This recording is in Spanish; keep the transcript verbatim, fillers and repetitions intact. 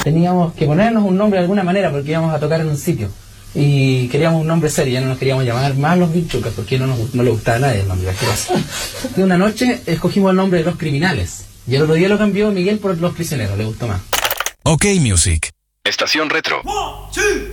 teníamos que ponernos un nombre de alguna manera porque íbamos a tocar en un sitio. Y queríamos un nombre serio, ya no nos queríamos llamar más Los Vinchucas porque no, nos, no le gustaba a nadie el nombre. Y una noche escogimos el nombre de Los Criminales. Y el otro día lo cambió Miguel por Los Prisioneros, le gustó más. OK Music. Estación Retro. One, two.